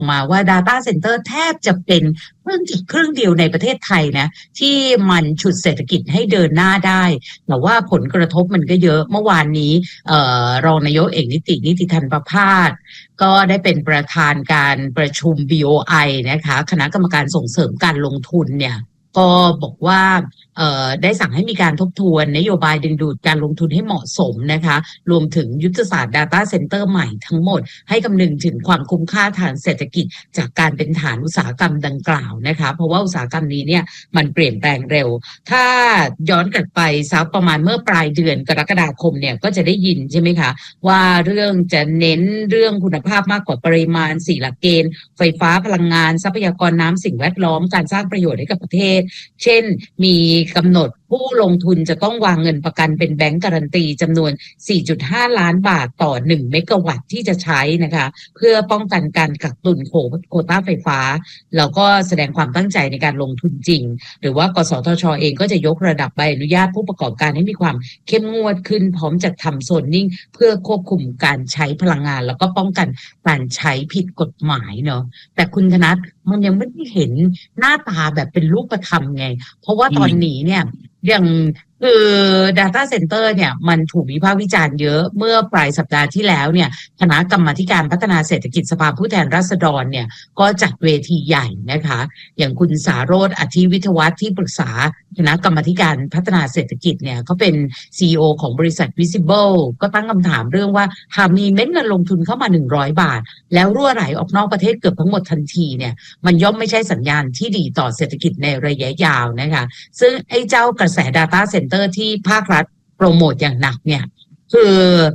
มาว่า Data Center แทบจะเป็นเครื่องเดียวในประเทศไทยนะที่มันฉุดเศรษฐกิจให้เดินหน้าได้แต่ว่าผลกระทบมันก็เยอะเมื่อวานนี้รองนายกเอกนิติธันประภาสก็ได้เป็นประธานการประชุม BOI นะคะคณะกรรมการส่งเสริมการลงทุนเนี่ยก็บอกว่าได้สั่งให้มีการทบทวนนโยบายดึงดูดการลงทุนให้เหมาะสมนะคะรวมถึงยุทธศาสตร์ Data Center ใหม่ทั้งหมดให้คำนึงถึงความคุ้มค่าทางเศรษฐกิจจากการเป็นฐานอุตสาหกรรมดังกล่าวนะคะเพราะว่าอุตสาหกรรมนี้เนี่ยมันเปลี่ยนแปลงเร็วถ้าย้อนกลับไปสักประมาณเมื่อปลายเดือนกรกฎาคมเนี่ยก็จะได้ยินใช่ไหมคะว่าเรื่องจะเน้นเรื่องคุณภาพมากกว่าปริมาณ4หลักเกณฑ์ไฟฟ้าพลังงานทรัพยากรน้ำสิ่งแวดล้อมการสร้างประโยชน์ให้กับประเทศเช่นมีกำหนดผู้ลงทุนจะต้องวางเงินประกันเป็นแบงก์การันตีจำนวน 4.5 ล้านบาทต่อ1เมกะวัตต์ที่จะใช้นะคะเพื่อป้องกันการกักตุนโควต้าไฟฟ้าแล้วก็แสดงความตั้งใจในการลงทุนจริงหรือว่ากสทช.เองก็จะยกระดับใบอนุญาตผู้ประกอบการให้มีความเข้มงวดขึ้นพร้อมจัดทำโซนนิ่งเพื่อควบคุมการใช้พลังงานแล้วก็ป้องกันการใช้ผิดกฎหมายเนาะแต่คุณธนัทมันยังไม่ได้เห็นหน้าตาแบบเป็นรูปธรรมไงเพราะว่าตอนนี้เนี่ยอย่างData Center เนี่ยมันถูกวิพากษ์วิจารณ์เยอะเมื่อปลายสัปดาห์ที่แล้วเนี่ยคณะกรรมาธิการพัฒนาเศรษฐกิจสภาผู้แทนราษฎรเนี่ยก็จัดเวทีใหญ่นะคะอย่างคุณสาโรจน์ อธิวิทยวัฒน์ที่ปรึกษาคณะกรรมาธิการพัฒนาเศรษฐกิจเนี่ยเขาเป็น CEO ของบริษัท Visible ก็ตั้งคำถามเรื่องว่าหากมีเม็ดเงินลงทุนเข้ามา100 บาทแล้วรั่วไหลออกนอกประเทศเกือบทั้งหมดทันทีเนี่ยมันย่อมไม่ใช่สัญญาณที่ดีต่อเศรษฐกิจในระยะยาวนะคะซึ่งไอ้เจ้ากระแส Data Center ที่ภาครัฐโปรโมทอย่างหนักเนี่ยคือ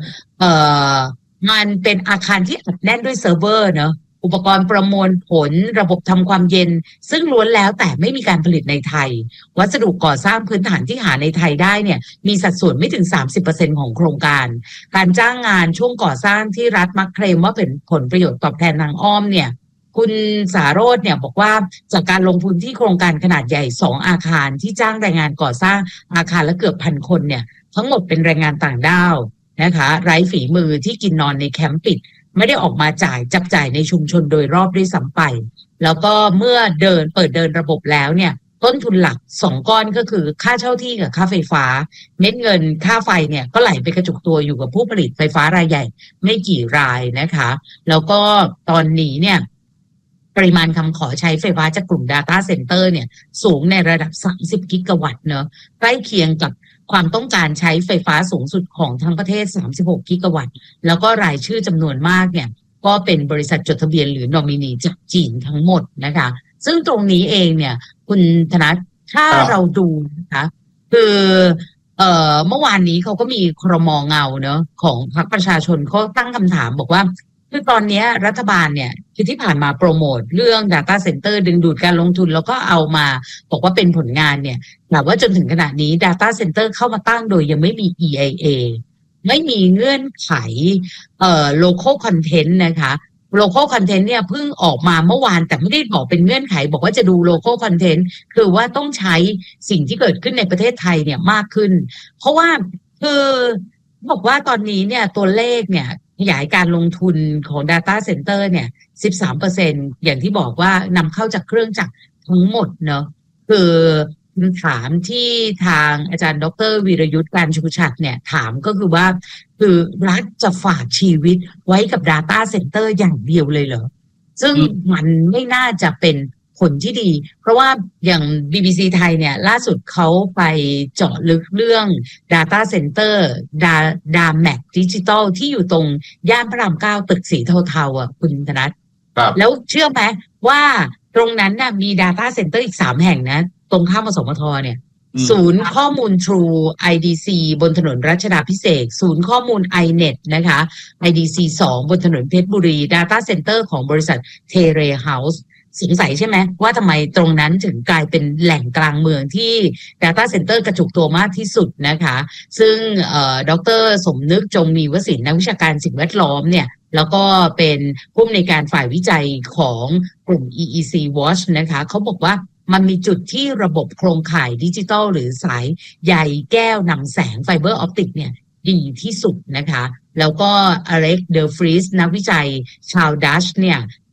มันเป็นอาคารที่อัดแน่นด้วยเซิร์ฟเวอร์เนอะอุปกรณ์ประมวลผลระบบทำความเย็นซึ่งล้วนแล้วแต่ไม่มีการผลิตในไทยวัสดุก่อสร้างพื้นฐานที่หาในไทยได้เนี่ยมีสัดส่วนไม่ถึง 30% ของโครงการการจ้างงานช่วงก่อสร้างที่รัฐมักเคลมว่าเป็นผลประโยชน์ตอบแทนทางอ้อมเนี่ยคุณสาโรจน์เนี่ยบอกว่าจากการลงทุนที่โครงการขนาดใหญ่2อาคารที่จ้างแรงงานก่อสร้างอาคารละเกือบ1,000 คนเนี่ยทั้งหมดเป็นแรงงานต่างด้าวนะคะไร้ฝีมือที่กินนอนในแคมป์ปิดไม่ได้ออกมาจับจ่ายในชุมชนโดยรอบด้วยซ้ำไปแล้วก็เมื่อเปิดเดินระบบแล้วเนี่ยต้นทุนหลัก2ก้อนก็คือค่าเช่าที่กับค่าไฟฟ้าเม็ดเงินค่าไฟเนี่ยก็ไหลไปกระจุกตัวอยู่กับผู้ผลิตไฟฟ้ารายใหญ่ไม่กี่รายนะคะแล้วก็ตอนนี้เนี่ยปริมาณคำขอใช้ไฟฟ้าจากกลุ่ม Data Center เนี่ยสูงในระดับ30กิกะวัตต์เนอะใกล้เคียงกับความต้องการใช้ไฟฟ้าสูงสุดของทั้งประเทศ36กิกะวัตต์แล้วก็รายชื่อจำนวนมากเนี่ยก็เป็นบริษัทจดทะเบียนหรือนอมินีจากจีนทั้งหมดนะคะซึ่งตรงนี้เองเนี่ยคุณธนัทถ้าเราดูนะคะคือเมื่อวานนี้เขาก็มีครม.เงาเนอะของพรรคประชาชนเขาตั้งคำถามบอกว่าคือตอนนี้รัฐบาลเนี่ยคือที่ผ่านมาโปรโมทเรื่อง Data Center ดึงดูดการลงทุนแล้วก็เอามาบอกว่าเป็นผลงานเนี่ยแต่ว่าจนถึงขณะนี้ Data Center เข้ามาตั้งโดยยังไม่มี EIA ไม่มีเงื่อนไขlocal content นะคะ local content เนี่ยเพิ่งออกมาเมื่อวานแต่ไม่ได้บอกเป็นเงื่อนไขบอกว่าจะดู local content คือว่าต้องใช้สิ่งที่เกิดขึ้นในประเทศไทยเนี่ยมากขึ้นเพราะว่าคือบอกว่าตอนนี้เนี่ยตัวเลขเนี่ยขยายการลงทุนของ Data Center เนี่ย 13% อย่างที่บอกว่านำเข้าจากเครื่องจักรทั้งหมดเนาะคือคำถามที่ทางอาจารย์ดร.วีรยุทธ์การชูชัดเนี่ยถามก็คือว่าคือรัฐจะฝากชีวิตไว้กับ Data Center อย่างเดียวเลยเหรอซึ่งมันไม่น่าจะเป็นผลที่ดีเพราะว่าอย่าง BBC ไทยเนี่ยล่าสุดเขาไปเจาะลึกเรื่อง Data Center DAMAC Digital ที่อยู่ตรงย่านพระราม 9ตึกสีเทาๆอ่ะคุณธนัทแล้วเชื่อไหมว่าตรงนั้นน่ะมี Data Center อีก3แห่งนะตรงข้ามมสมทเนี่ยศูนย์ข้อมูล True IDC บนถนนรัชดาภิเษกศูนย์ข้อมูล iNet นะคะ IDC 2บนถนนเพชรบุรี Data Center ของบริษัท Terre Houseสงสัยใช่ไหมว่าทำไมตรงนั้นถึงกลายเป็นแหล่งกลางเมืองที่ Data Center กระจุกตัวมากที่สุดนะคะซึ่งดร.สมนึกจงมีวสินทร์นักวิชาการสิ่งแวดล้อมเนี่ยแล้วก็เป็นผู้อำนวยการฝ่ายวิจัยของกลุ่ม EEC Watch นะคะเขาบอกว่ามันมีจุดที่ระบบโครงข่ายดิจิทัลหรือสายใยแก้วนำแสงไฟเบอร์ออปติกเนี่ยดีที่สุดนะคะแล้วก็อเล็กเดอฟรีสนักวิจัยชาวดัชเนี่ย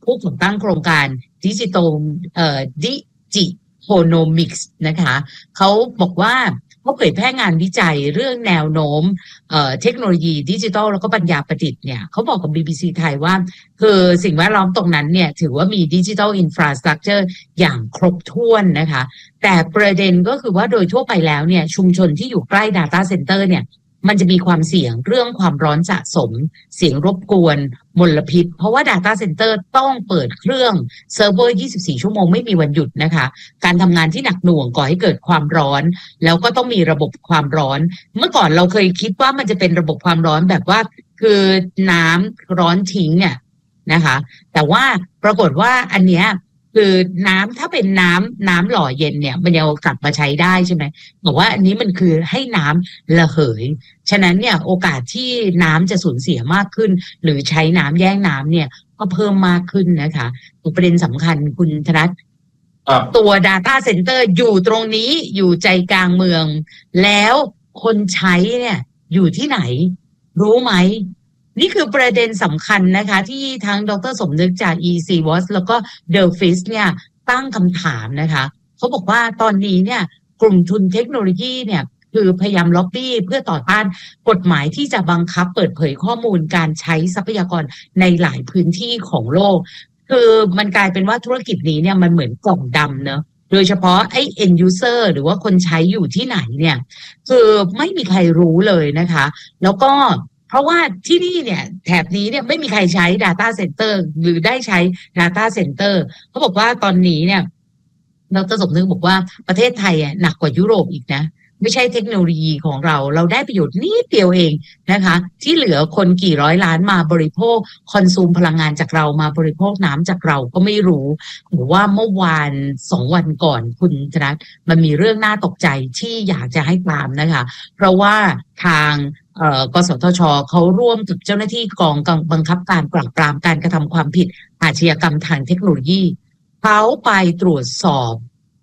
ผู้ก่อตั้งโครงการดิจิตอลดิจิโ o โนมิกส์นะคะเขาบอกว่าเขาเผยแพร่งานวิจัยเรื่องแนวโน้มเทคโนโลยีดิจิทัลแล้วก็ปัญญาประดิษฐ์เนี่ยเขาบอกกับ BBC ไทยว่าคือสิ่งแวดล้อมตรงนั้นเนี่ยถือว่ามีดิจิทัลอินฟราสตรัคเจอร์อย่างครบถ้วนนะคะแต่ประเด็นก็คือว่าโดยทั่วไปแล้วเนี่ยชุมชนที่อยู่ใกล้ Data Center เนี่ยมันจะมีความเสี่ยงเรื่องความร้อนสะสมเสียงรบกวนมลพิษเพราะว่า Data Center ต้องเปิดเครื่องเซิร์ฟเวอร์24 ชั่วโมงไม่มีวันหยุดนะคะการทำงานที่หนักหน่วงก่อให้เกิดความร้อนแล้วก็ต้องมีระบบความร้อนเมื่อก่อนเราเคยคิดว่ามันจะเป็นระบบความร้อนแบบว่าคือน้ำร้อนทิ้งเนี่ยนะคะแต่ว่าปรากฏว่าอันเนี้ยคือน้ำถ้าเป็นน้ำหล่อเย็นเนี่ยมันยังกลับมาใช้ได้ใช่ไหมบอกว่าอันนี้มันคือให้น้ำระเหยฉะนั้นเนี่ยโอกาสที่น้ำจะสูญเสียมากขึ้นหรือใช้น้ำแย่งน้ำเนี่ยก็เพิ่มมากขึ้นนะคะประเด็นสำคัญคุณธนัทตัว Data Center อยู่ตรงนี้อยู่ใจกลางเมืองแล้วคนใช้เนี่ยอยู่ที่ไหนรู้ไหมนี่คือประเด็นสำคัญนะคะที่ทั้งดร.สมนึกจาก ECWAS แล้วก็ Delphis เนี่ยตั้งคำถามนะคะเขาบอกว่าตอนนี้เนี่ยกลุ่มทุนเทคโนโลยีเนี่ยคือพยายามล็อบบี้เพื่อต่อต้านกฎหมายที่จะบังคับเปิดเผยข้อมูลการใช้ทรัพยากรในหลายพื้นที่ของโลกคือมันกลายเป็นว่าธุรกิจนี้เนี่ยมันเหมือนกล่องดำเนอะโดยเฉพาะไอ้ end user หรือว่าคนใช้อยู่ที่ไหนเนี่ยคือไม่มีใครรู้เลยนะคะแล้วก็เพราะว่าที่นี่เนี่ยแถบนี้เนี่ยไม่มีใครใช้ Data Center หรือได้ใช้ Data Center เขาบอกว่าตอนนี้เนี่ยดร.สมนึกบอกว่าประเทศไทยหนักกว่ายุโรปอีกนะไม่ใช่เทคโนโลยีของเราได้ประโยชน์นิดเดียวเองนะคะที่เหลือคนกี่ร้อยล้านมาบริโภคคอนซูมพลังงานจากเรามาบริโภคน้ำจากเราก็ไม่รู้หรือว่าเมื่อวาน2 วันก่อนคุณธนัทมันมีเรื่องน่าตกใจที่อยากจะให้ตามนะคะเพราะว่าทางกสทช.เขาร่วมกับเจ้าหน้าที่กองบังคับการปราบปรามการกระทำความผิดอาชญากรรมทางเทคโนโลยีเขาไปตรวจสอบ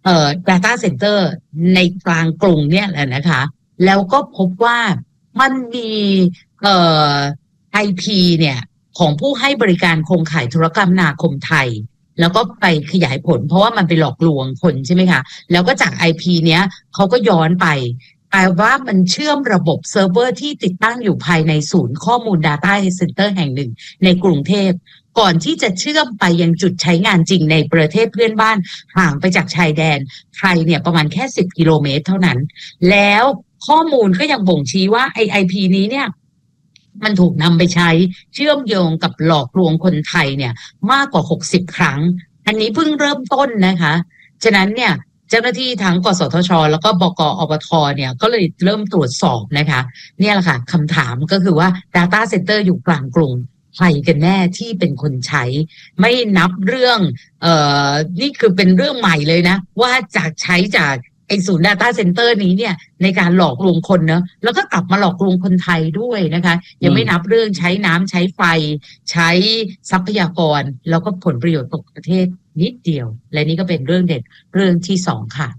data center ในกลางกรุงเนี่ยแหละนะคะแล้วก็พบว่ามันมีIP เนี่ยของผู้ให้บริการโครงข่ายโทรคมนาคมไทยแล้วก็ไปขยายผลเพราะว่ามันไปหลอกลวงคนใช่ไหมคะแล้วก็จาก IP เนี้ยเขาก็ย้อนไปแปลว่ามันเชื่อมระบบเซิร์ฟเวอร์ที่ติดตั้งอยู่ภายในศูนย์ข้อมูล Data Center แห่งหนึ่งในกรุงเทพก่อนที่จะเชื่อมไปยังจุดใช้งานจริงในประเทศเพื่อนบ้านห่างไปจากชายแดนไทยเนี่ยประมาณแค่10 กิโลเมตรเท่านั้นแล้วข้อมูลก็ยังบ่งชี้ว่าIP นี้เนี่ยมันถูกนำไปใช้เชื่อมโยงกับหลอกลวงคนไทยเนี่ยมากกว่า60 ครั้งอันนี้เพิ่งเริ่มต้นนะคะฉะนั้นเนี่ยเจ้าหน้าที่ทั้งกสทช.แล้วก็บก.อปท.เนี่ยก็เลยเริ่มตรวจสอบนะคะเนี่ยแหละค่ะคำถามก็คือว่า Data Center อยู่กลางกรุงใครกันแน่ที่เป็นคนใช้ไม่นับเรื่องนี่คือเป็นเรื่องใหม่เลยนะว่าใช้จากไอ้ศูนย์ Data Center นี้เนี่ยในการหลอกลวงคนเนอะแล้วก็กลับมาหลอกลวงคนไทยด้วยนะคะยังไม่นับเรื่องใช้น้ำใช้ไฟใช้ทรัพยากรแล้วก็ผลประโยชน์ตกประเทศนิดเดียวและนี่ก็เป็นเรื่องเด็ดเรื่องที่2ค่ะ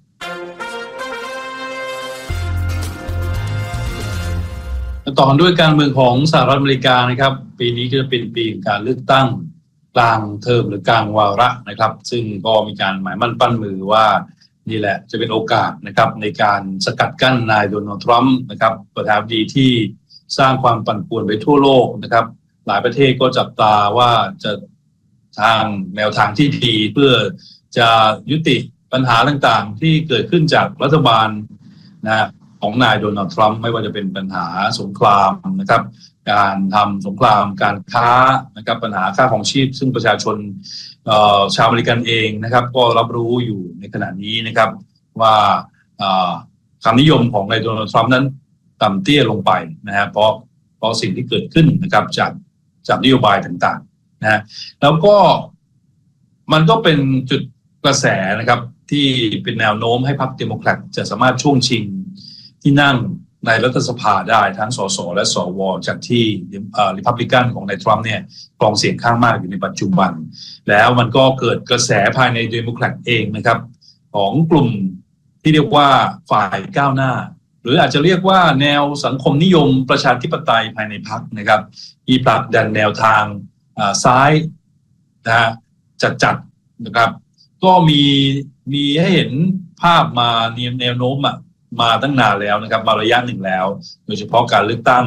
ต่อด้วยการเมืองของสหรัฐอเมริกานะครับปีนี้ก็จะเป็นปีการเลือกตั้งกลางเทอมหรือกลางวาระนะครับซึ่งก็มีการหมายมั่นปั้นมือว่านี่แหละจะเป็นโอกาสนะครับในการสกัดกั้นนายโดนัลด์ทรัมป์นะครับประธานาธิบดีที่สร้างความปั่นป่วนไปทั่วโลกนะครับหลายประเทศก็จับตาว่าจะทางแนวทางที่ดีเพื่อจะยุติปัญหาต่างๆที่เกิดขึ้นจากรัฐบาลนะของนายโดนัลด์ทรัมป์ไม่ว่าจะเป็นปัญหาสงครามนะครับการทำสงครามการค้านะครับปัญหาค่าของชีพซึ่งประชาชนชาวอเมริกันเองนะครับก็รับรู้อยู่ในขณะนี้นะครับว่าความนิยมของนายโดนัลด์ทรัมป์นั้นต่ำเตี้ยลงไปนะฮะเพราะสิ่งที่เกิดขึ้นนะครับจากนโยบายต่างๆนะฮะแล้วก็มันก็เป็นจุดกระแสนะครับที่เป็นแนวโน้มให้พรรคเดโมแครตจะสามารถช่วงชิงที่นั่งในรัฐสภาได้ทั้งสสและสวจากที่ริพับลิกันของนายทรัมป์เนี่ยครองเสียงข้างมากอยู่ในปัจจุบันแล้วมันก็เกิดกระแสภายในเดโมแครตเองนะครับของกลุ่มที่เรียกว่าฝ่ายก้าวหน้าหรืออาจจะเรียกว่าแนวสังคมนิยมประชาธิปไตยภายในพรรคนะครับที่ผลักดันแนวทางซ้ายนะจัดนะครับก็มีให้เห็นภาพมาแนวโน้มมาตั้งนานแล้วนะครับมาระยะหนึ่งแล้วโดยเฉพาะการเลือกตั้ง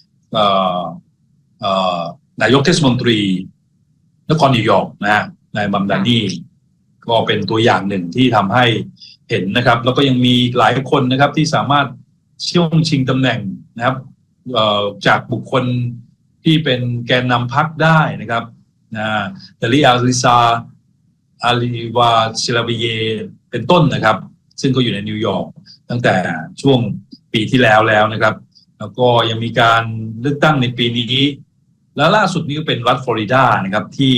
นายกเทศมนตรีนครนิวยอร์กนะฮะนายมัมดานีก็เป็นตัวอย่างหนึ่งที่ทำให้เห็นนะครับแล้วก็ยังมีหลายคนนะครับที่สามารถช่วงชิงตำแหน่งนะครับจากบุคคลที่เป็นแกนนำพรรคได้นะครับดาลีอาลิซาอาลีวาชิลาบิเยเป็นต้นนะครับซึ่งก็อยู่ในนิวยอร์กตั้งแต่ช่วงปีที่แล้วนะครับแล้วก็ยังมีการเลือกตั้งในปีนี้แล้วล่าสุดนี้ก็เป็นรัฐฟลอริดานะครับที่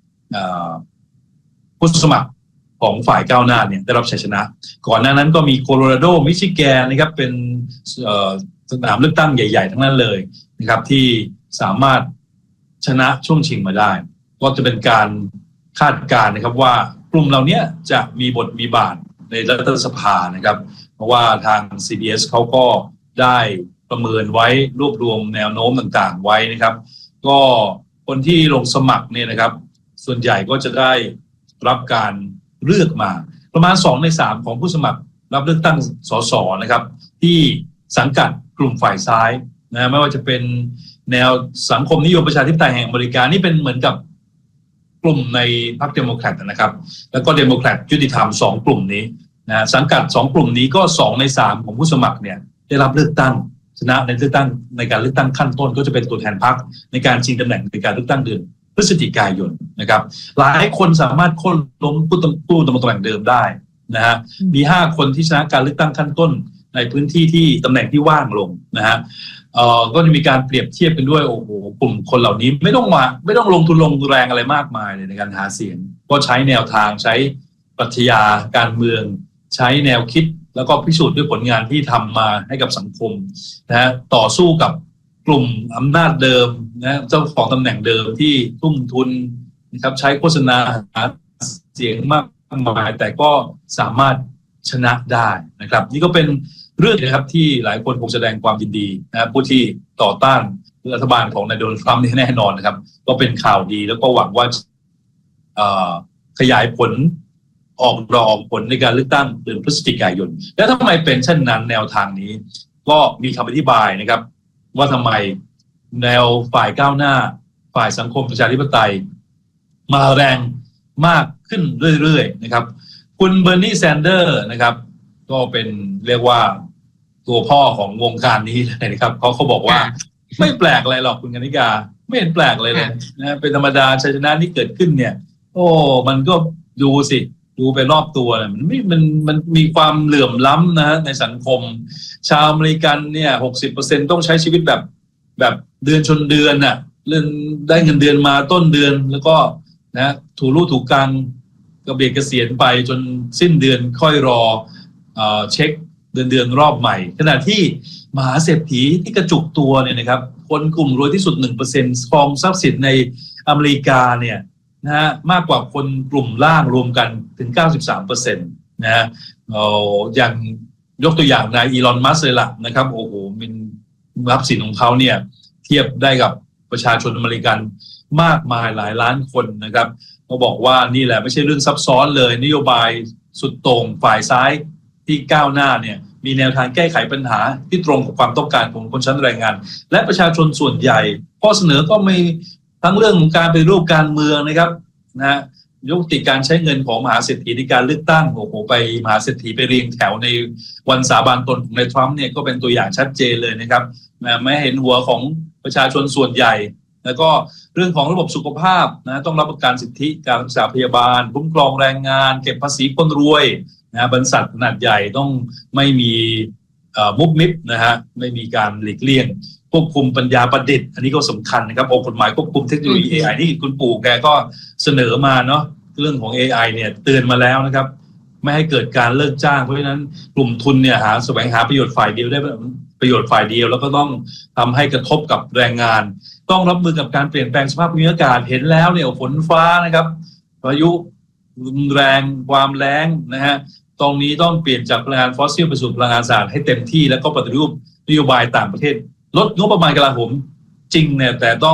ผู้สมัครของฝ่ายก้าวหน้าเนี่ยได้รับชัยชนะก่อนหน้านั้นก็มีโคโลราโดมิชิแกนนะครับเป็นสนามเลือกตั้งใหญ่ๆทั้งนั้นเลยนะครับที่สามารถชนะช่วงชิงมาได้ก็จะเป็นการคาดการณ์นะครับว่ากลุ่มเหล่านี้จะมีบทมีบาทในรัฐสภานะครับเพราะว่าทาง CBS เขาก็ได้ประเมินไว้รวบรวมแนวโน้มต่างๆไว้นะครับก็คนที่ลงสมัครเนี่ยนะครับส่วนใหญ่ก็จะได้รับการเลือกมาประมาณ2 ใน 3ของผู้สมัครรับเลือกตั้งสสนะครับที่สังกัดกลุ่มฝ่ายซ้ายนะไม่ว่าจะเป็นแนวสังคมนิยมประชาธิปไตยแห่งอเมริกานี่เป็นเหมือนกับกลุ่มในพรรคเดโมแครตนะครับแล้วก็เดโมแครตยุติธรรม2 กลุ่มนี้นะสังกัด2 กลุ่มนี้ก็2 ใน 3ของผู้สมัครเนี่ยได้รับเลือกตั้งชนะในเลือกตั้งในการเลือกตั้งขั้นต้นก็จะเป็นตัวแทนพรรคในการชิงตำแหน่งในการเลือกตั้งเดือนพฤศจิกายนนะครับหลายคนสามารถโค่นล้มผู้ดำรงตำแหน่งเดิมได้นะฮะมี5 คนที่ชนะการเลือกตั้งขั้นต้นในพื้นที่ที่ตำแหน่งที่ว่างลงนะฮะก็จะมีการเปรียบเทียบกันด้วยโอ้โหกลุ่มคนเหล่านี้ไม่ต้องลงทุนลงแรงอะไรมากมายเลยในการหาเสียงก็ใช้แนวทางใช้ปรัชญาการเมืองใช้แนวคิดแล้วก็พิสูจน์ด้วยผลงานที่ทำมาให้กับสังคมนะฮะต่อสู้กับกลุ่มอำนาจเดิมนะเจ้าของตำแหน่งเดิมที่ทุ่มทุนนะครับใช้โฆษณาหาเสียงมากมายแต่ก็สามารถชนะได้นะครับนี่ก็เป็นเรื่องนะครับที่หลายคนคงแสดงความยินดีนะครับผู้ที่ต่อต้านรัฐบาลของนายโดนัลด์ทรัมป์นี่แน่นอนนะครับก็เป็นข่าวดีแล้วก็หวังว่าขยายผลออกผลในการเลือกตั้งเดือนพฤศจิกายนแล้วทำไมเป็นเช่นนั้นแนวทางนี้ก็มีคำอธิบายนะครับว่าทำไมแนวฝ่ายก้าวหน้าฝ่ายสังคมประชาธิปไตยมาแรงมากขึ้นเรื่อยๆนะครับคุณเบอร์นีแซนเดอร์นะครับก็เป็นเรียกว่าตัวพ่อของวงการนี้เลยนะครับเขาบอกว่าไม่แปลกอะไรหรอกคุณกนิกาไม่เห็นแปลกเลยนะเป็นธรรมดาชัยชนะที่เกิดขึ้นเนี่ยโอ้มันก็ดูไปรอบตัวเนี่ยมันมีความเหลื่อมล้ำนะในสังคมชาวอเมริกันเนี่ย 60% ต้องใช้ชีวิตแบบเดือนชนเดือนน่ะเรื่องได้เงินเดือนมาต้นเดือนแล้วก็นะถูรูถูกกังกระเบียดเกษียณไปจนสิ้นเดือนค่อยรอเช็คเดือนรอบใหม่ขณะที่มหาเศรษฐีที่กระจุกตัวเนี่ยนะครับคนกลุ่มรวยที่สุด 1% ครองทรัพย์สินในอเมริกาเนี่ยนะฮะมากกว่าคนกลุ่มล่างรวมกันถึง 93% นะฮะอย่างยกตัวอย่างนายอีลอนมัสก์เลยล่ะนะครับโอ้โหมีทรัพย์สินของเขาเนี่ยเทียบได้กับประชาชนอเมริกันมากมายหลายล้านคนนะครับเขาบอกว่านี่แหละไม่ใช่เรื่องซับซ้อนเลยนโยบายสุดโต่งฝ่ายซ้ายที่ก้าวหน้าเนี่ยมีแนวทางแก้ไขปัญหาที่ตรงกับความต้องการของคนชั้นแรงงานและประชาชนส่วนใหญ่ข้อเสนอก็มีทั้งเรื่องของการปฏิรูปการเมืองนะครับนะยุติการใช้เงินของมหาเศรษฐีในการเลือกตั้งโอ้โหไปมหาเศรษฐีไปเรียงแถวในวันสาบานตนของนายทรัมป์เนี่ยก็เป็นตัวอย่างชัดเจนเลยนะครับไม่เห็นหัวของประชาชนส่วนใหญ่แล้วก็เรื่องของระบบสุขภาพนะต้องรับประกันสิทธิการรักษาพยาบาลคุ้มครองแรงงานเก็บภาษีคนรวยนะบริษัทขนาดใหญ่ต้องไม่มีมุบมิบนะฮะไม่มีการหลีกเลี่ยงควบคุมปัญญาประดิษฐ์อันนี้ก็สำคัญนะครับองค์กฎหมายควบคุมเทคโนโลยี AI นี่คุณปู่แกก็เสนอมาเนาะเรื่องของ AI เนี่ยเตือนมาแล้วนะครับไม่ให้เกิดการเลิกจ้างเพราะฉะนั้นกลุ่มทุนเนี่ยแสวงหาประโยชน์ฝ่ายเดียวได้ประโยชน์ฝ่ายเดียวแล้วก็ต้องทำให้กระทบกับแรงงานต้องรับมือกับการเปลี่ยนแปลงสภาพภูมิอากาศเห็นแล้วเนี่ยฝนฟ้านะครับพายุรุนแรงความแล้งนะฮะตรงนี้ต้องเปลี่ยนจากพลังงานฟอสซิลไปสู่พลังงานสะอาดให้เต็มที่แล้วก็ปฏิรูปนโยบายต่างประเทศลดงบประมาณกลาโหมจริงเนี่ยแต่ต้อง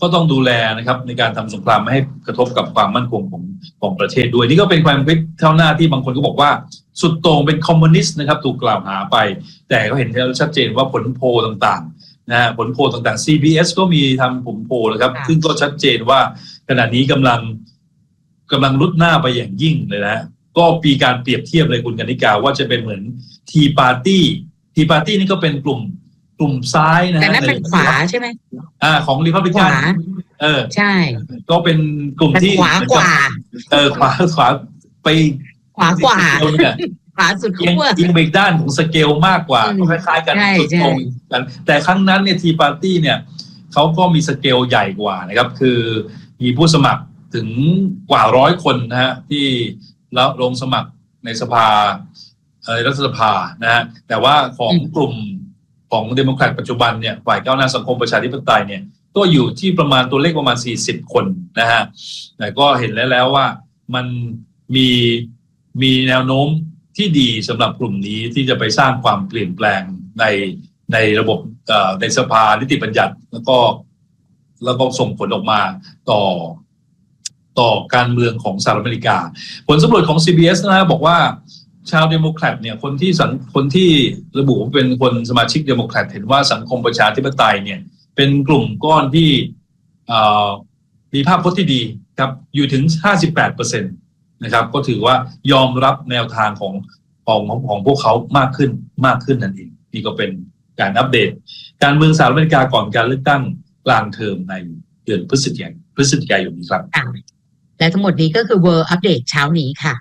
ก็ต้องดูแลนะครับในการทำสงครามไม่ให้กระทบกับความมั่นคงของประเทศด้วยนี่ก็เป็นความคิดเท่าหน้าที่บางคนก็บอกว่าสุดโต่งเป็นคอมมิวนิสต์นะครับถูกกล่าวหาไปแต่ก็เห็นชัดเจนว่าผลโพลต่างๆนะฮะผลโพลต่างๆ CBS ก็มีทำผลโพลนะครับซึ่งก็ชัดเจนว่าขณะนี้กำลังรุดหน้าไปอย่างยิ่งเลยนะก็มีการเปรียบเทียบเลยคุณกนิกาว่าจะเป็นเหมือนทีปาร์ตี้นี่ก็เป็นกลุ่มซ้ายนะฮะแต่นั่นเป็นขวาใช่ไหมของริพับลิกันใช่ก็เป็นกลุ่มที่ขวากว่าขวาไปขวากว่าขวาสุดขั้วยิงไปด้านของสเกลมากกว่าก็คล้ายๆกันสุดตรงกันแต่ครั้งนั้นเนี่ยทีปาร์ตี้เนี่ยเขาก็มีสเกลใหญ่กว่านะครับคือมีผู้สมัครถึงกว่า100 คนนะฮะที่แล้วลงสมัครในสภารัฐสภานะฮะแต่ว่าของกลุ่มของเดโมแครตปัจจุบันเนี่ยฝ่ายก้าวหน้าสังคมประชาธิปไตยเนี่ยก็อยู่ที่ประมาณตัวเลขประมาณ40 คนนะฮะแต่ก็เห็นแล้วว่ามันมีแนวโน้มที่ดีสำหรับกลุ่มนี้ที่จะไปสร้างความเปลี่ยนแปลงในระบบในสภานิติบัญญัติแล้วก็ส่งผลออกมาต่อการเมืองของสหรัฐอเมริกาผลสำรวจของ CBS นะบอกว่าชาวเดโมแครตเนี่ยคนที่ระบุเป็นคนสมาชิกเดโมแครตเห็นว่าสังคมประชาธิปไตยเนี่ยเป็นกลุ่มก้อนที่มีภาพพจน์ที่ดีครับอยู่ถึง 58% นะครับก็ถือว่ายอมรับแนวทางของพวกเขามากขึ้นนั่นเองนี่ก็เป็นการอัปเดตการเมืองสหรัฐอเมริกาก่อนการเลือกตั้งกลางเทอมในเดือนพฤศจิกายนนี้ครับและทั้งหมดนี้ก็คือ World Update เช้านี้ค่ะ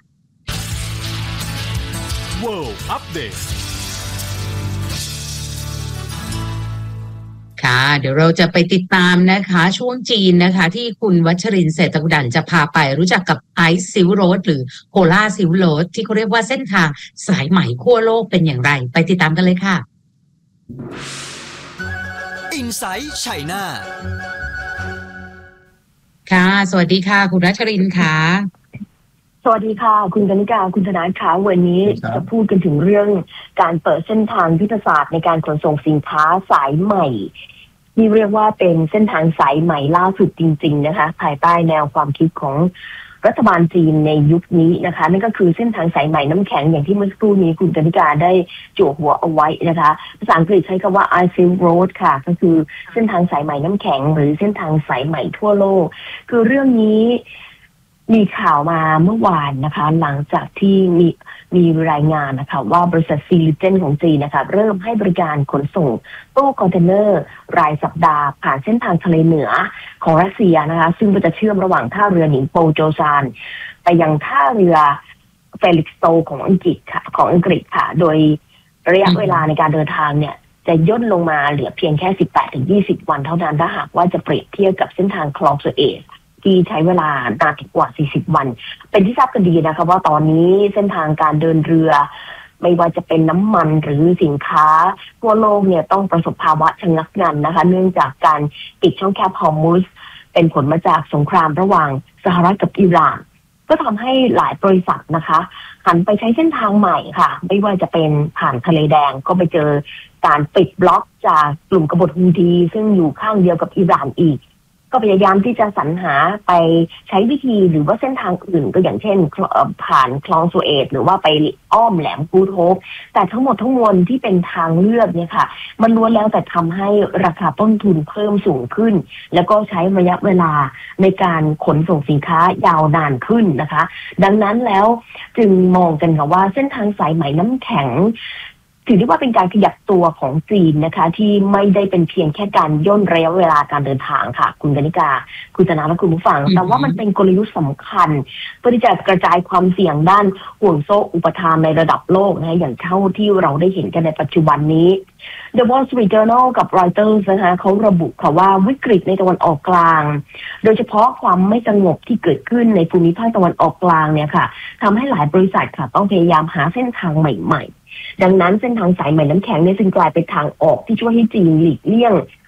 World Update ค่ะเดี๋ยวเราจะไปติดตามนะคะช่วงจีนนะคะที่คุณวัชรินทร์เศรษฐกุดันจะพาไปรู้จักกับไอซ์ซิลโรดหรือโพล่าซิลโรดที่เขาเรียกว่าเส้นทางสายไหมขั้วโลกเป็นอย่างไรไปติดตามกันเลยค่ะ Inside China ค่ะสวัสดีค่ะคุณวัชรินทร์ค่ะสวัสดีค่ะคุณกนิกาคุณธนาค่ะวันนี้จะพูดกันถึงเรื่องการเปิดเส้นทางยุทธศาสตร์ในการขนส่งสินค้าสายใหม่ที่เรียกว่าเป็นเส้นทางสายใหม่ล่าสุดจริงๆนะคะภายใต้แนวความคิดของรัฐบาลจีนในยุคนี้นะคะนั่นก็คือเส้นทางสายใหม่น้ำแข็งอย่างที่เมื่อสักครู่นี้คุณกนิกาได้จั่วหัวเอาไว้นะคะภาษาอังกฤษใช้คำว่า Ice Silk Road ค่ะก็คือเส้นทางสายใหม่น้ำแข็งหรือเส้นทางสายใหม่ทั่วโลกคือเรื่องนี้มีข่าวมาเมื่อวานนะคะหลังจากที่มีรายงานนะคะว่าบริษัทซีลิเจนของจีนนะคะเริ่มให้บริการขนส่งตู้คอนเทนเนอร์รายสัปดาห์ผ่านเส้นทางทะเลเหนือของรัสเซียนะคะซึ่งก็จะเชื่อมระหว่างท่าเรือหนิงโปโจซานไปยังท่าเรือเฟลิกซ์โตของอังกฤษค่ะโดยระยะเวลาในการเดินทางเนี่ยจะย่นลงมาเหลือเพียงแค่ 18-20 วันเท่านั้นถ้าหากว่าจะเปรียบเทียบกับเส้นทางคลองสุเอซที่ใช้เวลานานกว่า40 วันเป็นที่ทราบกันดีนะคะว่าตอนนี้เส้นทางการเดินเรือไม่ว่าจะเป็นน้ำมันหรือสินค้าทั่วโลกเนี่ยต้องประสบภาวะชะงักงันนะคะเนื่องจากการปิดช่องแคบฮอร์มุซเป็นผลมาจากสงครามระหว่างสหรัฐกับอิหร่านก็ทำให้หลายบริษัทนะคะหันไปใช้เส้นทางใหม่ค่ะไม่ว่าจะเป็นผ่านทะเลแดงก็ไปเจอการปิดบล็อกจากกลุ่มกบฏฮูธีซึ่งอยู่ข้างเดียวกับอิหร่านอีกก็พยายามที่จะสรรหาไปใช้วิธีหรือว่าเส้นทางอื่นก็อย่างเช่นผ่านคลองสุเอซหรือว่าไปอ้อมแหลมกูดโฮปแต่ทั้งหมดทั้งมวลที่เป็นทางเลือกเนี่ยค่ะมันล้วนแล้วแต่ทำให้ราคาต้นทุนเพิ่มสูงขึ้นแล้วก็ใช้ระยะเวลาในการขนส่งสินค้ายาวนานขึ้นนะคะดังนั้นแล้วจึงมองกันค่ะว่าเส้นทางสายไหมน้ำแข็งถือได้ว่าเป็นการขยับตัวของจีนนะคะที่ไม่ได้เป็นเพียงแค่การย่นระยะเวลาการเดินทางค่ะคุณกนิกาคุณธนาและคุณผู้ฟังแต่ว่ามันเป็นกลยุทธ์สำคัญเพื่อที่จะกระจายความเสี่ยงด้านห่วงโซ่อุปทานในระดับโลกนะอย่างเท่าที่เราได้เห็นกันในปัจจุบันนี้ The Wall Street Journal กับ Reuters นะคะเขาระบุค่ะว่าวิกฤตในตะวันออกกลางโดยเฉพาะความไม่สงบที่เกิดขึ้นในภูมิภาคตะวันออกกลางเนี่ยค่ะทำให้หลายบริษัทค่ะต้องพยายามหาเส้นทางใหม่ๆดังนั้นเส้นทางสายใหม่น้ำแข็งเนี่ยจึงกลายเป็นทางออกที่ช่วยให้จีนหลีกเลี่ยง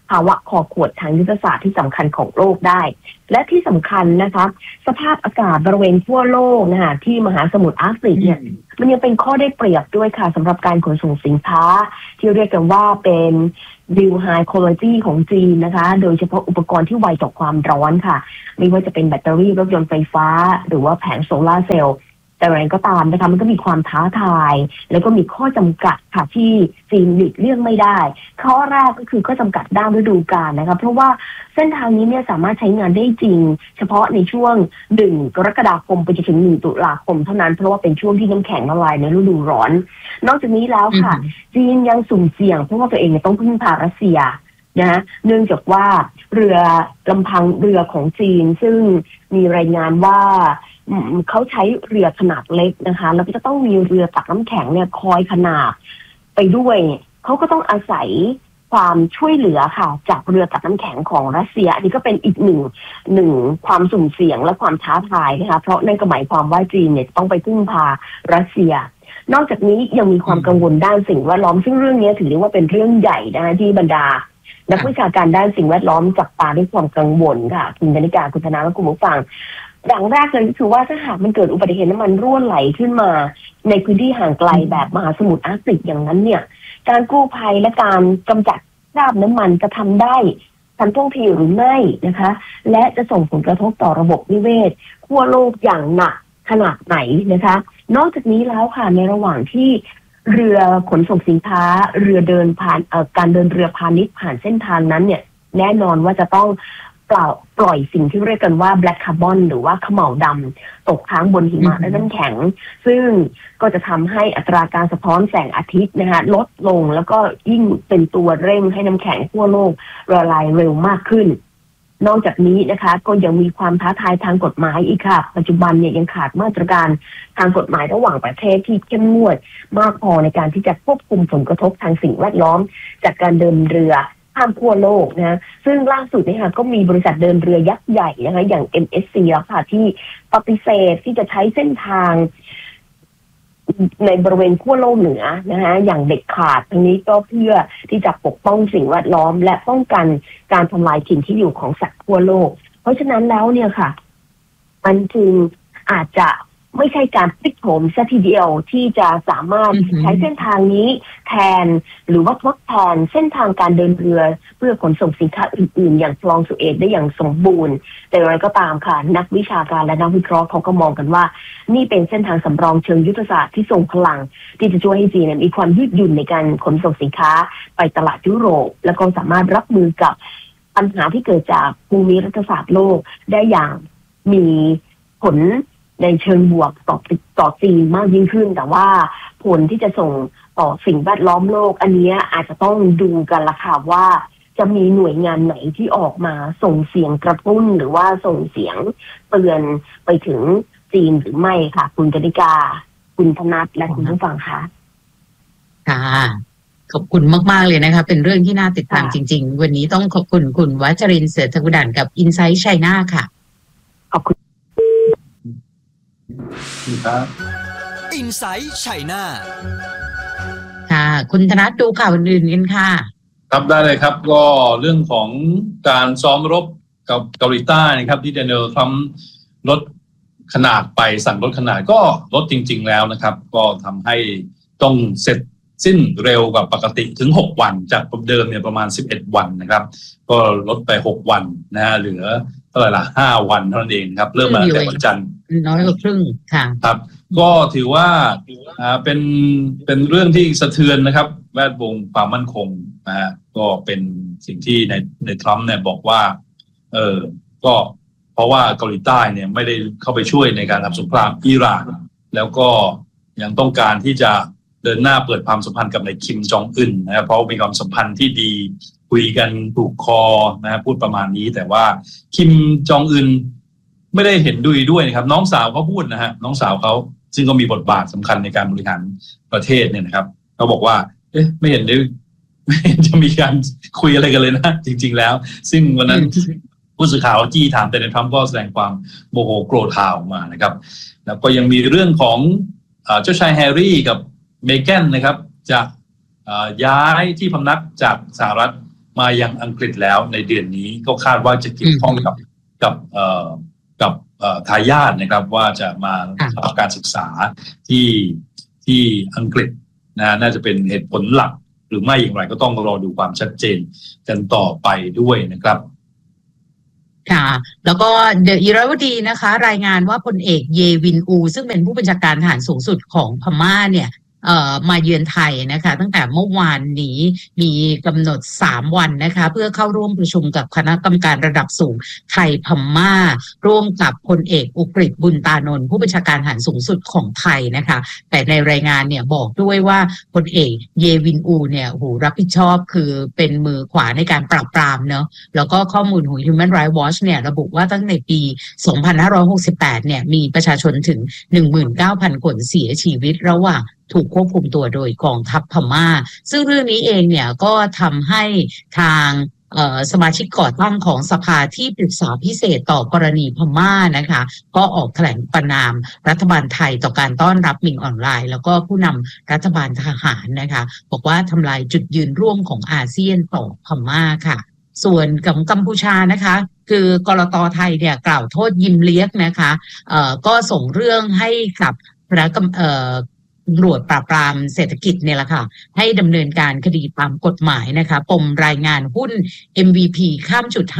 ภาวะคอขวดทางยุทธศาสตร์ที่สำคัญของโลกได้และที่สำคัญนะคะสภาพอากาศบริเวณทั่วโลกนะคะที่มหาสมุทรอาร์กติกเนี่ยมันยังเป็นข้อได้เปรียบด้วยค่ะสำหรับการขนส่งสินค้าที่เรียกกันว่าเป็นReal High Quality ของจีนนะคะโดยเฉพาะอุปกรณ์ที่ไวต่อความร้อนค่ะไม่ว่าจะเป็นแบตเตอรี่รถยนต์ไฟฟ้าหรือว่าแผงโซลาร์เซลล์แต่อะไรก็ตามนะคะมันก็มีความท้าทายแล้วก็มีข้อจำกัดค่ะที่จีนหลีกเลี่ยงไม่ได้ข้อแรกก็คือข้อจำกัดด้านฤดูกาลนะคะเพราะว่าเส้นทางนี้เนี่ยสามารถใช้งานได้จริงเฉพาะในช่วง1 กรกฎาคมไปจนถึง1 ตุลาคมเท่านั้นเพราะว่าเป็นช่วงที่น้ำแข็งละลายในฤดูร้อนนอกจากนี้แล้วค่ะจีนยังสุ่มเสี่ยงเพราะว่าตัวเองต้องพึ่งพารัสเซียนะเนื่องจากว่าเรือลำพังเรือของจีนซึ่งมีรายงานว่าเขาใช้เรือขนาดเล็กนะคะแล้วก็จะต้องมีเรือตักน้ำแข็งเนี่ยคอยขนาบไปด้วยเขาก็ต้องอาศัยความช่วยเหลือค่ะจากเรือตักน้ำแข็งของรัสเซียอันนี้ก็เป็นอีกหนึ่งความสุ่มเสี่ยงและความท้าทายนะคะเพราะนั่นก็หมายความว่าจีนเนี่ยต้องไปพึ่งพารัสเซียนอกจากนี้ยังมีความกังวลด้านสิ่งแวดล้อมซึ่งเรื่องนี้ถือได้ว่าเป็นเรื่องใหญ่นะที่บรรดานักวิชาการด้านสิ่งแวดล้อมจับตาด้วยความกังวลค่ะคุณกนิกาคุณธนาและคุณผู้ฟังอย่างแรกเลยก็คือว่าถ้าหากมันเกิดอุบัติเหตุน้ำมันรั่วไหลขึ้นมาในพื้นที่ห่างไกลแบบมหาสมุทรอาร์กติกอย่างนั้นเนี่ยการกู้ภัยและการกำจัดคราบน้ำมันจะทำได้ทันท่วงทีหรือไม่นะคะและจะส่งผลกระทบต่อระบบนิเวศทั่วโลกอย่างหนักขนาดไหนนะคะนอกจากนี้แล้วค่ะในระหว่างที่เรือขนส่งสินค้าเรือเดินผ่านการเดินเรือพาณิชย์ผ่านเส้นทางนั้นเนี่ยแน่นอนว่าจะต้องปล่อยสิ่งที่เรียกกันว่า black carbon หรือว่าเขม่าวดำตกค้างบนหิมะและน้ำแข็งซึ่งก็จะทำให้อัตราการสะท้อนแสงอาทิตย์นะคะลดลงแล้วก็ยิ่งเป็นตัวเร่งให้น้ำแข็งทั่วโลกละลายเร็วมากขึ้นนอกจากนี้นะคะก็ยังมีความท้าทายทางกฎหมายอีกค่ะปัจจุบันเนี่ยยังขาดมาตรการทางกฎหมายระหว่างประเทศที่เข้มงวดมากพอในการที่จะควบคุมผลกระทบทางสิ่งแวดล้อมจากการเดินเรือข้ามขั้วโลกนะซึ่งล่าสุดนี่ค่ะก็มีบริษัทเดินเรือยักษ์ใหญ่นะคะอย่าง MSC ค่ะที่ปฏิเสธที่จะใช้เส้นทางในบริเวณขั้วโลกเหนือนะคะอย่างเด็ดขาดทั้งนี้ก็เพื่อที่จะปกป้องสิ่งแวดล้อมและป้องกันการทำลายถิ่นที่อยู่ของสัตว์ขั้วโลกเพราะฉะนั้นแล้วเนี่ยค่ะมันจึงอาจจะไม่ใช่การพลิกโผมซะทีเดียวที่จะสามารถใช้เส้นทางนี้แทนหรือว่าทดแทนเส้นทางการเดินเรือเพื่อขนส่งสินค้าอื่นๆอย่างคลองสุเอซได้อย่างสมบูรณ์แต่อะไรก็ตามค่ะนักวิชาการและนักวิเคราะห์เขาก็มองกันว่านี่เป็นเส้นทางสำรองเชิงยุทธศาสตร์ที่ทรงพลังที่จะช่วยให้จีนมีความยืดหยุ่นในการขนส่งสินค้าไปตลาดยุโรปและก็สามารถรับมือกับปัญหาที่เกิดจากภูมิรัฐศาสตร์โลกได้อย่างมีผลในเชิงบวกต่อจีนมากยิ่งขึ้นแต่ว่าผลที่จะส่งต่อสิ่งแวดล้อมโลกอันนี้อาจจะต้องดูกันละค่ะว่าจะมีหน่วยงานไหนที่ออกมาส่งเสียงกระตุ้นหรือว่าส่งเสียงเตือนไปถึงจีนหรือไม่ค่ะคุณกนิกาคุณธนัทและคุณผู้ฟังค่ะค่ะขอบคุณมากๆเลยนะคะเป็นเรื่องที่น่าติดตามจริงๆวันนี้ต้องขอบคุณคุณวัชรินทร์เสือทกุดันกับ Insight China ค่ะขอบคุณครับ Insight China ค่ะคุณธนัทดูข่าวอื่นๆกันค่ะครับได้เลยครับก็เรื่องของการซ้อมรบกับเกาหลีใต้นะครับที่โดนัลด์ทรัมป์ลดขนาดไปสั่งลดขนาดก็ลดจริงๆแล้วนะครับก็ทำให้ต้องเสร็จสิ้นเร็วกว่าปกติถึง6วันจากเดิมเนี่ยประมาณ11วันนะครับก็ลดไป6วันนะฮะเหลือเท่าไหร่ล่ะ5วันเท่านั้นเองครับเริ่มมาตั้งแต่วันจันทร์น้อยกว่าครึ่งค่ะครับก็ถือว่าเป็นเรื่องที่สะเทือนนะครับแวดวงความมั่นคงนะฮะก็เป็นสิ่งที่ในทรัมป์เนี่ยบอกว่าก็เพราะว่าเกาหลีใต้เนี่ยไม่ได้เข้าไปช่วยในการทำสงครามอิหร่านแล้วก็ยังต้องการที่จะเดินหน้าเปิดความสัมพันธ์กับนายคิมจองอึนนะครับเพราะมีความสัมพันธ์ที่ดีคุยกันถูกคอนะพูดประมาณนี้แต่ว่าคิมจองอึนไม่ได้เห็นด้วยนะครับน้องสาวเขาพูดนะฮะน้องสาวเขาซึ่งก็มีบทบาทสำคัญในการบริหารประเทศเนี่ยนะครับเขาบอกว่าไม่เห็นจะมีการคุยอะไรกันเลยนะจริงๆแล้วซึ่งวันนั้นผู้สื่อข่าวจี้ถามแต่ในทรัมป์ก็แสดงความโมโหโกรธข่าวออกมานะครับแล้วก็ยังมีเรื่องของเจ้าชายแฮร์รี่กับเมแกนนะครับจะย้ายที่พำนักจากสหรัฐมายังอังกฤษแล้วในเดือนนี้ก็คาดว่าจะเกี่ยวข้องกับทายาทนะครับว่าจะมารับการศึกษาที่อังกฤษน่าจะเป็นเหตุผลหลักหรือไม่อย่างไรก็ต้องรอดูความชัดเจนกันต่อไปด้วยนะครับค่ะแล้วก็เดอะอิราวดีนะคะรายงานว่าพลเอกเยวินอูซึ่งเป็นผู้บัญชาการทหารสูงสุดของพม่าเนี่ยมาเยือนไทยนะคะตั้งแต่เมื่อวานนี้มีกำหนด3วันนะคะเพื่อเข้าร่วมประชุมกับคณะกรรมการระดับสูงไทยพม่าร่วมกับพลเอกอุกฤษบุญตานนท์ผู้บัญชาการทหารสูงสุดของไทยนะคะแต่ในรายงานเนี่ยบอกด้วยว่าพลเอกเยวินอูเนี่ยรับผิดชอบคือเป็นมือขวาในการปราบปรามเนาะแล้วก็ข้อมูลของ Human Rights Watch เนี่ยระบุว่าตั้งในปี 2568 เนี่ยมีประชาชนถึง 19,000 คนเสียชีวิตระหว่างถูกควบคุมตัวโดยกองทัพพม่าซึ่งเรื่องนี้เองเนี่ยก็ทำให้ทางสมาชิกก่อตั้งของสภาที่ปรึกษาพิเศษต่อกรณีพม่านะคะก็ออกแถลงประณามรัฐบาลไทยต่อการต้อนรับมิงออนไลน์แล้วก็ผู้นำรัฐบาลทหารนะคะบอกว่าทำลายจุดยืนร่วมของอาเซียนต่อพม่าค่ะส่วนกับกัมพูชานะคะคือกลต.ไทยเนี่ยกล่าวโทษยิมเลียกนะคะก็ส่งเรื่องให้กับตำรวจปราบปรามเศรษฐกิจเนี่ยแหละค่ะให้ดำเนินการคดีตามกฎหมายนะคะปมรายงานหุ้น MVP ข้ามจุด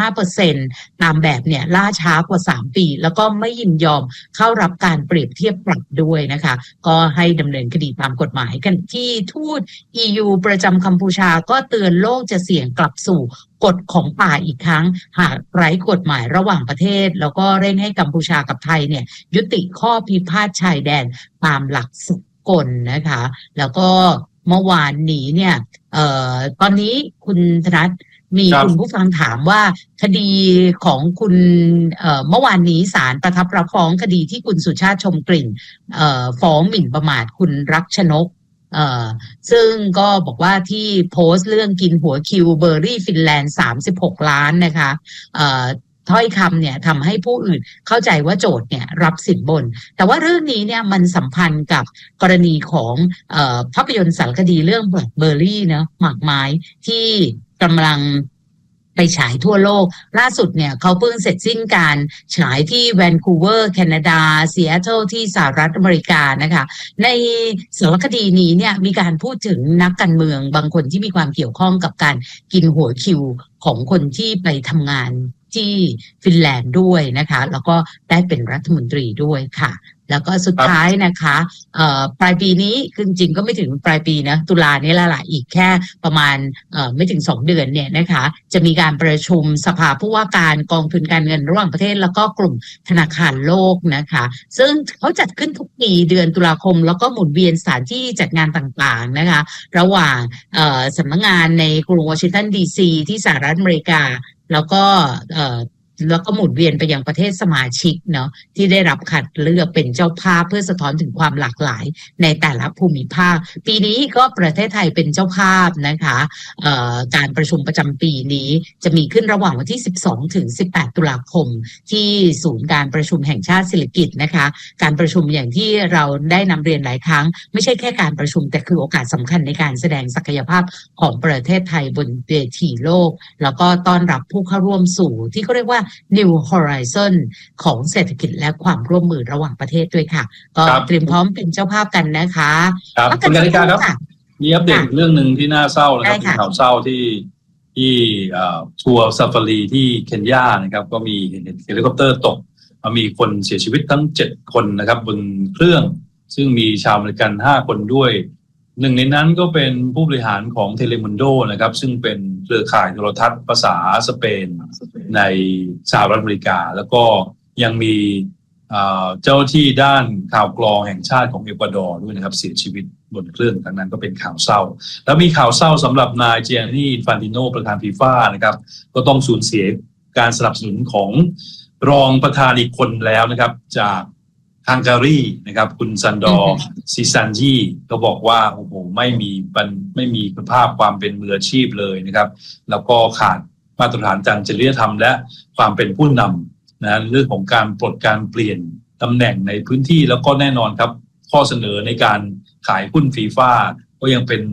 5% ตามแบบเนี่ยล่าช้ากว่า3ปีแล้วก็ไม่ยินยอมเข้ารับการเปรียบเทียบปรับด้วยนะคะก็ให้ดำเนินคดีตามกฎหมายกันที่ทูต EU ประจำกัมพูชาก็เตือนโลกจะเสี่ยงกลับสู่กฎของป่าอีกครั้งหากไร้กฎหมายระหว่างประเทศแล้วก็เร่งให้กัมพูชากับไทยเนี่ยยุติข้อพิพาทชายแดนตามหลักกลนะคะแล้วก็เมื่อวานนี้เนี่ยตอนนี้คุณธนัทมีคุณผู้ฟังถามว่าคดีของคุณเมื่อวานนี้ศาลประทับรับฟ้องคดีที่คุณสุชาติชมกลิ่นฟ้องหมิ่นประมาทคุณรักชนกซึ่งก็บอกว่าที่โพสต์เรื่องกินหัวคิวเบอร์รี่ฟินแลนด์36 ล้านนะคะถ้อยคำเนี่ยทำให้ผู้อื่นเข้าใจว่าโจทย์เนี่ยรับสินบนแต่ว่าเรื่องนี้เนี่ยมันสัมพันธ์กับกรณีของภาพยนตร์สารคดีเรื่อง Blackberry เนาะหมากไม้ที่กำลังไปฉายทั่วโลกล่าสุดเนี่ยเขาเพิ่งเสร็จสิ้นการฉายที่แวนคูเวอร์แคนาดาซีแอตเทิลที่สหรัฐอเมริกานะคะในสารคดีนี้เนี่ยมีการพูดถึงนักการเมืองบางคนที่มีความเกี่ยวข้องกับการกินหัวคิวของคนที่ไปทำงานที่ฟินแลนด์ด้วยนะคะแล้วก็ได้เป็นรัฐมนตรีด้วยค่ะแล้วก็สุดท้ายนะคะปลายปีนี้จริงๆก็ไม่ถึงปลายปีนะตุลานี้แล้วล่ะอีกแค่ประมาณไม่ถึง2 เดือนเนี่ยนะคะจะมีการประชุมสภาผู้ว่าการกองทุนการเงินระหว่างประเทศแล้วก็กลุ่มธนาคารโลกนะคะซึ่งเขาจัดขึ้นทุกปีเดือนตุลาคมแล้วก็หมุนเวียนสถานที่จัดงานต่างๆนะคะระหว่างสำนักงานในกรุงวอชิงตันดีซีที่สหรัฐอเมริกาแล้วก็หมุนเวียนไปยังประเทศสมาชิกเนาะที่ได้รับคัดเลือกเป็นเจ้าภาพเพื่อสะท้อนถึงความหลากหลายในแต่ละภูมิภาคปีนี้ก็ประเทศไทยเป็นเจ้าภาพนะคะการประชุมประจำปีนี้จะมีขึ้นระหว่างวันที่12 ถึง 18 ตุลาคมที่ศูนย์การประชุมแห่งชาติศิริกิติ์นะคะการประชุมอย่างที่เราได้นำเรียนหลายครั้งไม่ใช่แค่การประชุมแต่คือโอกาสสำคัญในการแสดงศักยภาพของประเทศไทยบนเวทีโลกแล้วก็ต้อนรับผู้เข้าร่วมสู่ที่เขาเรียกว่าNew Horizon ของเศรษฐกิจและความร่วมมือระหว่างประเทศด้วยค่ะก็เตรียมพร้อมเป็นเจ้าภาพกันนะคะครับคุณกนิการครับมีอัปเดตเรื่องหนึ่งที่น่าเศร้านะครับเป็นข่าวเศร้าที่ทัวร์ซาฟารีที่เคนยานะครับก็มีเฮลิคอปเตอร์ตกมีคนเสียชีวิตทั้ง7 คนนะครับบนเครื่องซึ่งมีชาวอเมริกัน5 คนด้วยหนึ่งในนั้นก็เป็นผู้บริหารของเทเลมุนโดนะครับซึ่งเป็นเครือข่ายโทรทัศน์ภาษาสเปนในสหรัฐอเมริกาแล้วก็ยังมีเจ้าที่ด้านข่าวกรองแห่งชาติของเอกวาดอร์ด้วยนะครับเสียชีวิตบนเครื่องทั้งนั้นก็เป็นข่าวเศร้าแล้วมีข่าวเศร้าสำหรับนายเจียนี่อินฟานติโนประธานฟีฟ่านะครับก็ต้องสูญเสียการสนับสนุนของรองประธานอีกคนแล้วนะครับจากฮังการีนะครับคุณซันดอร์ซิซันจีก็บอกว่าโอ้โหไม่มีคุณภาพความเป็นมืออาชีพเลยนะครับแล้วก็ขาดมาตรฐานทางจริยธรรมและความเป็นผู้นำนะเรื่องของการปลดการเปลี่ยนตำแหน่งในพื้นที่แล้วก็แน่นอนครับข้อเสนอในการขายหุ้นฟีฟ่าก็ยังเป็น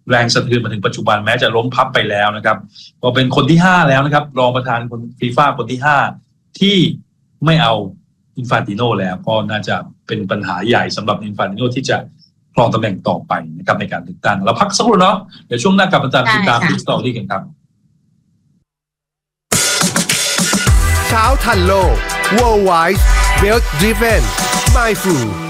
แรงสะเทือนมาถึงปัจจุบันแม้จะล้มพับไปแล้วนะครับก็เป็นคนที่5แล้วนะครับรองประธานฟีฟ่าคนที่5ที่ไม่เอาอินฟานติโนแล้วก็น่าจะเป็นปัญหาใหญ่สำหรับอินฟานติโนที่จะครองตำแหน่งต่อไปนะครับในการเลือกตั้งเราพักสักครู่เนาะเดี๋ยวช่วงหน้ากลับมาติดตามที่สตอรี่กันครับเช้าทันโลก Worldwide Wealth Driven Mindful